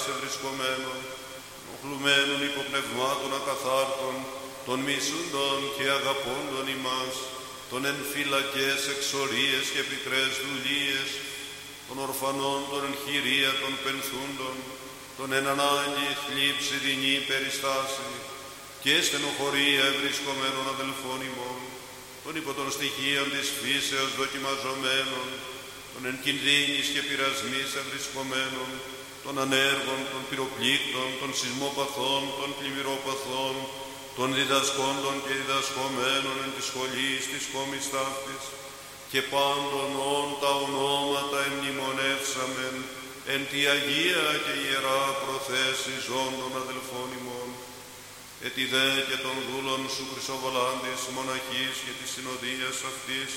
ευρισκομένων, οχλουμένων υποπνευμάτων ακαθάρτων, των μισούντων και αγαπώντων ημάς, των εν φυλακές εξορίες και πικρές δουλείες, των ορφανών, των εν χειρία, των πενθούντων, των εν ανάγκη θλίψη δεινή περιστάση, και στενοχωρία ευρισκομένων αδελφών ημών, των υπό των στοιχείων της φύσεως δοκιμαζομένων, των εν κινδύνης και πειρασμής ευρισκομένων, των ανέργων, των πυροπλήκτων, των σεισμοπαθών, των πλημμυροπαθών, των διδασκόντων και διδασκομένων εν της σχολής της κόμης ταύτης, και πάντων όν τα ονόματα εμνημονεύσαμεν εν τη Αγία και Ιερά προθέση ζών των αδελφών ημών, ετι δε και των δούλων σου Χρυσοβολάντης, μοναχής και της συνοδείας αυτής,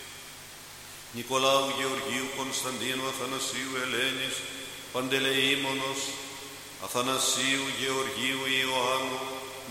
Νικολάου Γεωργίου, Κωνσταντίνου, Αθανασίου, Ελένης, Παντελεήμονος, Αθανασίου, Γεωργίου, Ιωάννου,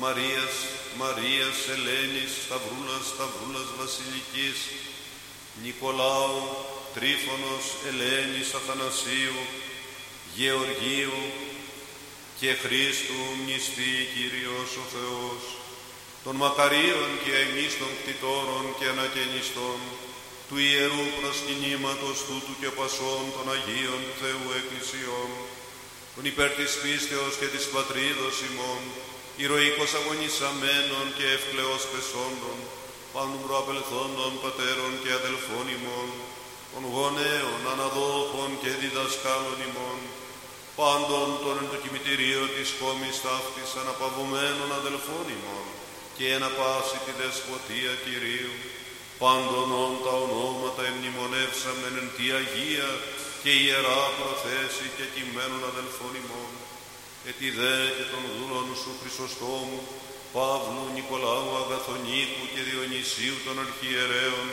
Μαρίας, Ελένης, Σταυρούλας Βασιλικής, Νικολάου, Τρίφωνος, Ελένης, Αθανασίου, Γεωργίου και Χρήστου μνηστή Κύριος ο Θεός, των μακαρίων και εμείς των κτητόρων και ανακαινιστών, του Ιερού προσκυνήματος τούτου και πασών των Αγίων του Θεού Εκκλησιών, των υπέρ της πίστεως και της πατρίδος ημών, ηρωικώς αγωνισαμένων και ευκλαιώς πεσόντων, πάντων προαπελθόντων πατέρων και αδελφών ημών, των γονέων, αναδόχων και διδασκάλων ημών, πάντων των εν το κημητηρίο της κόμης ταύτης αναπαυωμένων αδελφών ημών, και εν πάση τη δεσποτεία Κυρίου, πάντων όν τα ονόματα εμνημονεύσαμεν εν τη Αγία και Ιερά προθέση και κειμένων αδελφών ημών, ετι δε και των δούλων σου Χρυσοστόμου, Παύλου, Νικολάου, Αγαθονίκου και Διονυσίου των αρχιερέων,